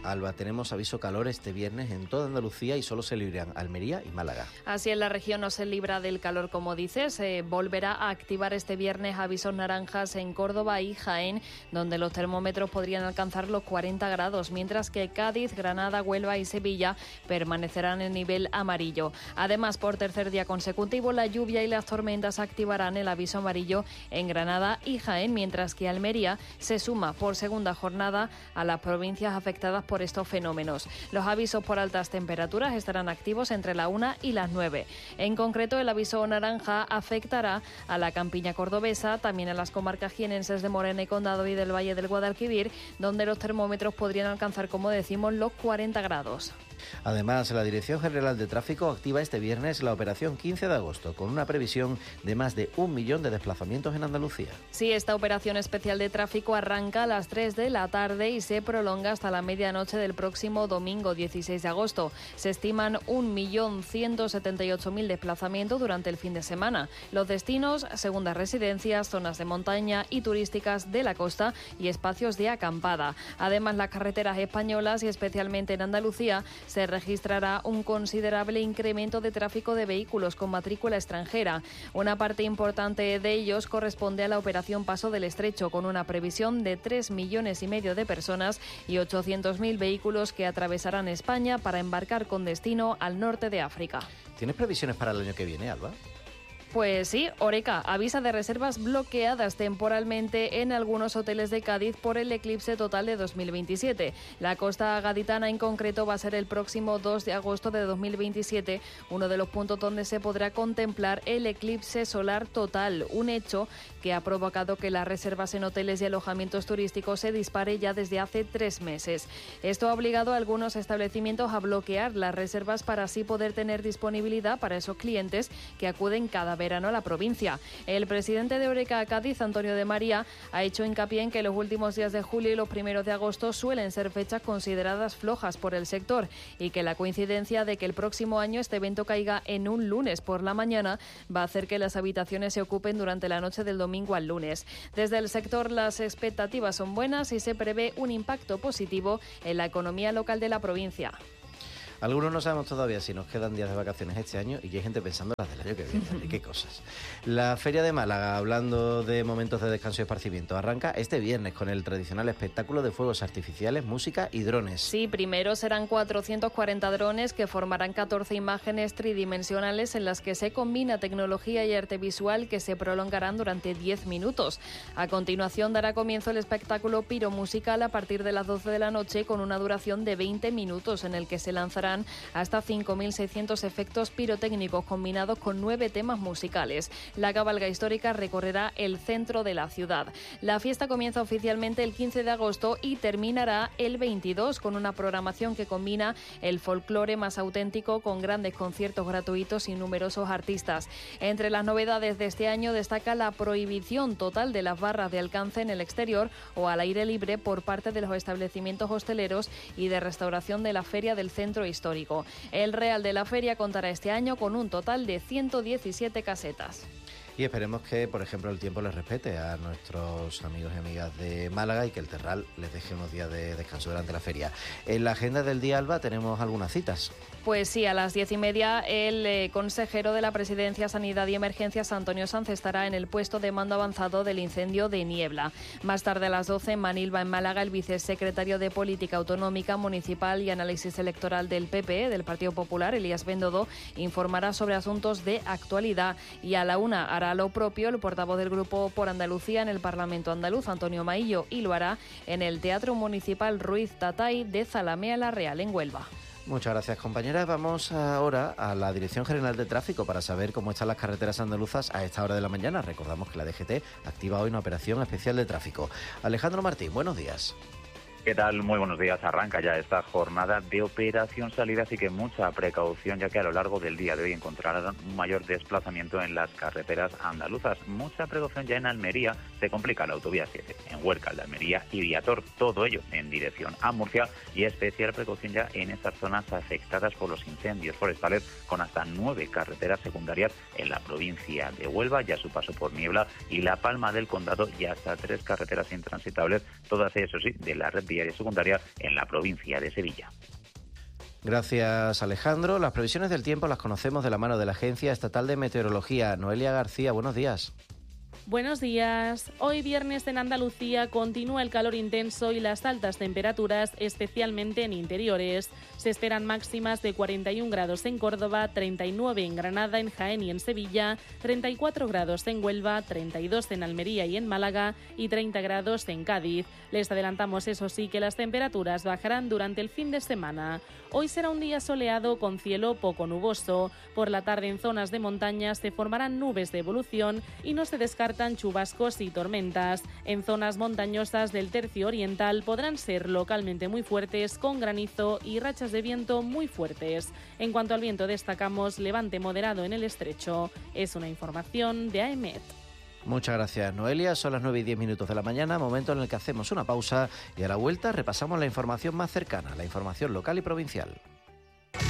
Alba, tenemos aviso calor este viernes en toda Andalucía y solo se libran Almería y Málaga. Así en la región no se libra del calor, como dices. Se volverá a activar este viernes avisos naranjas en Córdoba y Jaén, donde los termómetros podrían alcanzar los 40 grados, mientras que Cádiz, Granada, Huelva y Sevilla permanecerán en nivel amarillo. Además, por tercer día consecutivo, la lluvia y las tormentas activarán el aviso amarillo en Granada y Jaén, mientras que Almería se suma por segunda jornada a las provincias afectadas por estos fenómenos. Los avisos por altas temperaturas estarán activos entre la 1 y las 9. En concreto, el aviso naranja afectará a la campiña cordobesa, también a las comarcas jienenses de Morena y Condado y del Valle del Guadalquivir, donde los termómetros podrían alcanzar, como decimos, los 40 grados. Además, la Dirección General de Tráfico activa este viernes la operación 15 de agosto, con una previsión de más de 1 millón de desplazamientos en Andalucía. Sí, esta operación especial de tráfico arranca a las 3 de la tarde y se prolonga hasta la medianoche del próximo domingo 16 de agosto. Se estiman 1.178.000 desplazamientos durante el fin de semana. Los destinos: segundas residencias, zonas de montaña y turísticas de la costa y espacios de acampada. Además, las carreteras españolas y especialmente en Andalucía se registrará un considerable incremento de tráfico de vehículos con matrícula extranjera. Una parte importante de ellos corresponde a la operación Paso del Estrecho, con una previsión de 3,5 millones de personas y 800.000 vehículos que atravesarán España para embarcar con destino al norte de África. ¿Tienes previsiones para el año que viene, Alba? Pues sí, Horeca avisa de reservas bloqueadas temporalmente en algunos hoteles de Cádiz por el eclipse total de 2027. La costa gaditana en concreto va a ser el próximo 2 de agosto de 2027, uno de los puntos donde se podrá contemplar el eclipse solar total, un hecho que ha provocado que las reservas en hoteles y alojamientos turísticos se dispare ya desde hace 3 meses. Esto ha obligado a algunos establecimientos a bloquear las reservas para así poder tener disponibilidad para esos clientes que acuden cada verano a la provincia. El presidente de Horeca Cádiz, Antonio de María, ha hecho hincapié en que los últimos días de julio y los primeros de agosto suelen ser fechas consideradas flojas por el sector y que la coincidencia de que el próximo año este evento caiga en un lunes por la mañana va a hacer que las habitaciones se ocupen durante la noche del domingo al lunes. Desde el sector las expectativas son buenas y se prevé un impacto positivo en la economía local de la provincia. Algunos no sabemos todavía si nos quedan días de vacaciones este año y hay gente pensando en las del año que viene. ¿Y qué cosas? La Feria de Málaga, hablando de momentos de descanso y esparcimiento, arranca este viernes con el tradicional espectáculo de fuegos artificiales, música y drones. Sí, primero serán 440 drones que formarán 14 imágenes tridimensionales en las que se combina tecnología y arte visual que se prolongarán durante 10 minutos. A continuación dará comienzo el espectáculo piromusical a partir de las 12 de la noche con una duración de 20 minutos en el que se lanzarán hasta 5.600 efectos pirotécnicos combinados con 9 temas musicales. La cabalga histórica recorrerá el centro de la ciudad. La fiesta comienza oficialmente el 15 de agosto y terminará el 22 con una programación que combina el folclore más auténtico con grandes conciertos gratuitos y numerosos artistas. Entre las novedades de este año destaca la prohibición total de las barras de alcance en el exterior o al aire libre por parte de los establecimientos hosteleros y de restauración de la Feria del Centro Histórico. El Real de la Feria contará este año con un total de 117 casetas. Y esperemos que, por ejemplo, el tiempo les respete a nuestros amigos y amigas de Málaga y que el Terral les deje unos días de descanso durante la feria. En la agenda del día, Alba, tenemos algunas citas. Pues sí, a las 10:30 el consejero de la Presidencia, Sanidad y Emergencias, Antonio Sanz, estará en el puesto de mando avanzado del incendio de Niebla. Más tarde a las 12 en Manilva, en Málaga, el vicesecretario de Política Autonómica, Municipal y Análisis Electoral del PP, del Partido Popular, Elías Bendodo, informará sobre asuntos de actualidad. Y a la 1 hará lo propio el portavoz del Grupo por Andalucía en el Parlamento andaluz, Antonio Maillo, y lo hará en el Teatro Municipal Ruiz Tatay de Zalamea la Real, en Huelva. Muchas gracias, compañeras. Vamos ahora a la Dirección General de Tráfico para saber cómo están las carreteras andaluzas a esta hora de la mañana. Recordamos que la DGT activa hoy una operación especial de tráfico. Alejandro Martín, buenos días. ¿Qué tal? Muy buenos días. Arranca ya esta jornada de operación salida, así que mucha precaución, ya que a lo largo del día de hoy encontrarán un mayor desplazamiento en las carreteras andaluzas. Mucha precaución ya en Almería, se complica la autovía 7, en Huércal de Almería y Viator, todo ello en dirección a Murcia, y especial precaución ya en estas zonas afectadas por los incendios forestales, con hasta 9 carreteras secundarias en la provincia de Huelva, ya su paso por Niebla y La Palma del Condado, y hasta 3 carreteras intransitables, todas ellas, eso sí, de la red primaria y secundaria en la provincia de Sevilla. Gracias, Alejandro. Las previsiones del tiempo las conocemos de la mano de la Agencia Estatal de Meteorología. Noelia García, buenos días. Buenos días. Hoy viernes en Andalucía continúa el calor intenso y las altas temperaturas, especialmente en interiores. Se esperan máximas de 41 grados en Córdoba, 39 en Granada, en Jaén y en Sevilla, 34 grados en Huelva, 32 en Almería y en Málaga y 30 grados en Cádiz. Les adelantamos, eso sí, que las temperaturas bajarán durante el fin de semana. Hoy será un día soleado con cielo poco nuboso. Por la tarde en zonas de montaña se formarán nubes de evolución y no se descartan chubascos y tormentas. En zonas montañosas del tercio oriental podrán ser localmente muy fuertes con granizo y rachas de viento muy fuertes. En cuanto al viento destacamos levante moderado en el estrecho. Es una información de AEMET. Muchas gracias, Noelia. Son las 9:10 de la mañana, momento en el que hacemos una pausa y a la vuelta repasamos la información más cercana, la información local y provincial.